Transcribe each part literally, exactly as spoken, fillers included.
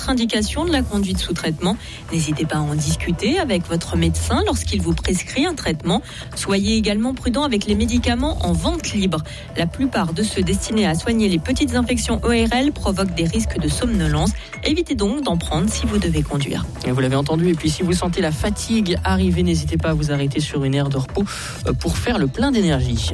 contre-indications de la conduite sous traitement. N'hésitez pas à en discuter avec votre médecin lorsqu'il vous prescrit un traitement. Soyez également prudent avec les médicaments en vente libre. La plupart de ceux destinés à soigner les petites infections O R L provoquent des risques de somnolence. Évitez donc d'en prendre si vous devez conduire. Et vous l'avez entendu, et puis si vous sentez la fatigue arriver, n'hésitez pas à vous arrêter sur une aire de repos pour faire le plein d'énergie.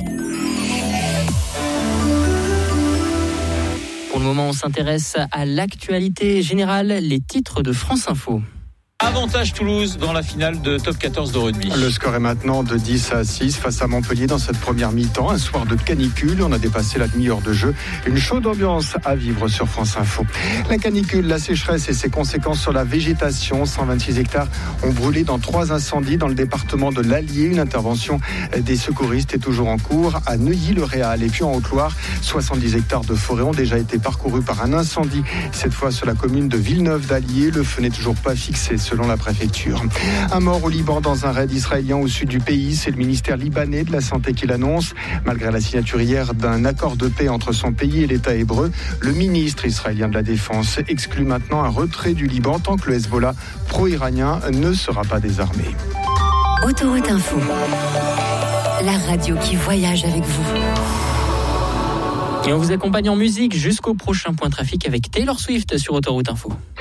Pour le moment, on s'intéresse à l'actualité générale, les titres de France Info. Avantage Toulouse dans la finale de top quatorze de rugby. Le score est maintenant de dix à six face à Montpellier dans cette première mi-temps. Un soir de canicule, on a dépassé la demi-heure de jeu. Une chaude ambiance à vivre sur France Info. La canicule, la sécheresse et ses conséquences sur la végétation. cent vingt-six hectares ont brûlé dans trois incendies dans le département de l'Allier. Une intervention des secouristes est toujours en cours à Neuilly-le-Réal. Et puis en Haute-Loire, soixante-dix hectares de forêt ont déjà été parcourus par un incendie. Cette fois sur la commune de Villeneuve-d'Allier. Le feu n'est toujours pas fixé selon la préfecture. Un mort au Liban dans un raid israélien au sud du pays. C'est le ministère libanais de la Santé qui l'annonce. Malgré la signature hier d'un accord de paix entre son pays et l'État hébreu, le ministre israélien de la Défense exclut maintenant un retrait du Liban tant que le Hezbollah pro-iranien ne sera pas désarmé. Autoroute Info, la radio qui voyage avec vous. Et on vous accompagne en musique jusqu'au prochain point trafic avec Taylor Swift sur Autoroute Info.